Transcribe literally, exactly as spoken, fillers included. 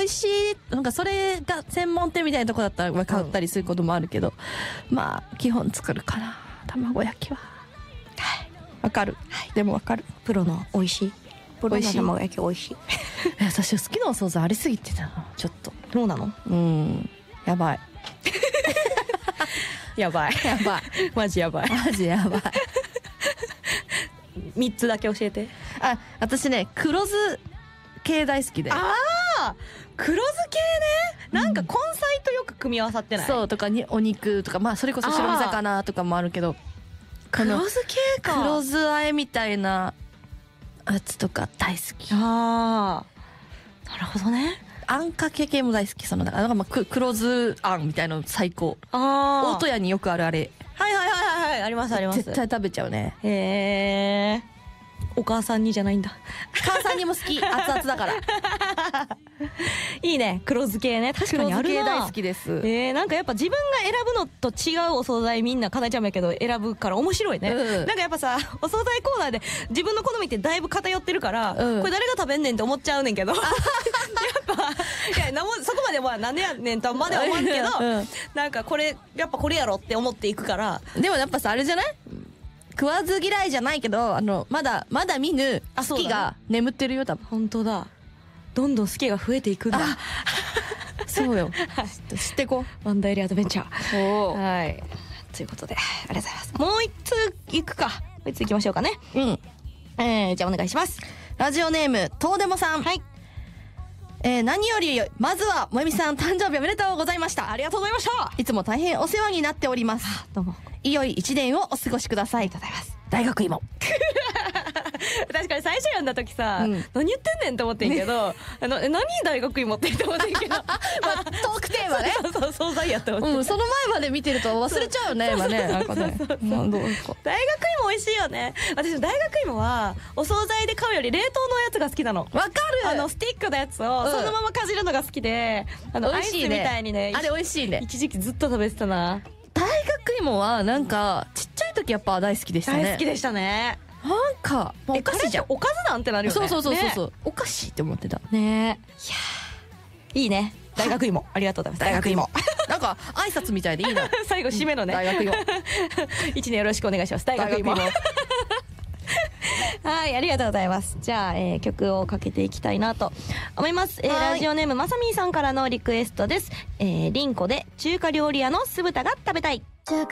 美味しいなんかそれが専門店みたいなとこだったら買ったりすることもあるけど、うん、まあ基本作るかな卵焼きは。わかる、はい、でもわかる。 プロの美味しいプロの卵焼き美味しい私好きなお惣菜ありすぎてたなちょっと。 どうなの？ うんやばいやばいやばいマジやばいマジやばいみっつだけ教えて。 あ私ね黒酢系大好きで。 ああ黒酢系ね。なんか根菜とよく組み合わさってない？ そうとかにお肉とかまあそれこそ白身魚とかもあるけど黒酢系か。 黒酢和えみたいなやつとか大好き。 ああなるほどね。 あんかけ系も大好き。そのだからまあく黒酢あんみたいなの最高。 ああ大戸屋によくあるあれ。 はいはいはいはいはいありますあります。 絶対食べちゃうね。 へえお母さんにじゃないんだ。 母さんにも好き熱々だからいいね黒酢系ね。確かにあるな。 黒酢系大好きです。 えー、なんかやっぱ自分が選ぶのと違うお惣菜みんなかなえちゃんもやけど選ぶから面白いね、うん、なんかやっぱさお惣菜コーナーで自分の好みってだいぶ偏ってるから、うん、これ誰が食べんねんって思っちゃうねんけどやっぱいやなもそこまではなんでやねんとまでは思うけど、うん、なんかこれやっぱこれやろって思っていくから。 でもやっぱさあれじゃない食わず嫌いじゃないけどあのまだまだ見ぬ好きが眠ってるよ多分。 本当だどんどん好きが増えていくんだそうよ知ってこワンダイリーアドベンチャー。はいということでありがとうございます。もう一通いくか。もう一通いきましょうかね。うんえー、じゃあお願いします。 ラジオネームとうでもさん。はい、えー、何よりまずはもえみさん誕生日おめでとうございました。 ありがとうございました。 いつも大変お世話になっております。 どうもいよい一年をお過ごしください。ありがとうございます。大学芋確かに最初読んだ時さ、うん、何言ってんねんと思ってんけど、ね、あの何大学芋って言って思ってんけどまあ、 トークテーマねそうそう惣菜やって思って、 うん、その前まで見てると忘れちゃうね今ね。なんかね大学芋美味しいよね。私大学芋はお惣菜で買うより冷凍のやつが好きなの。 わかる。 あのスティックのやつをそのままかじるのが好きで、うん、あのアイスみたいにねあれ美味しいね。 一時期ずっと食べてたな。 大学芋はなんかちっちゃい時やっぱ大好きでしたね。 大好きでしたね。 なんかお菓子じゃん。 おかずなんてなるよね。 そうそうそうそうそう、ね、お菓子って思ってたね。いやいいね大学芋ありがとうございます。大学芋なんか挨拶みたいでいいな最後締めのね、 大学芋一年よろしくお願いします。大学芋はいありがとうございます。じゃあ、えー、曲をかけていきたいなと思います。えー、ラジオネームまさみーさんからのリクエストです。えー、リンコで中華料理屋の酢豚が食べたい。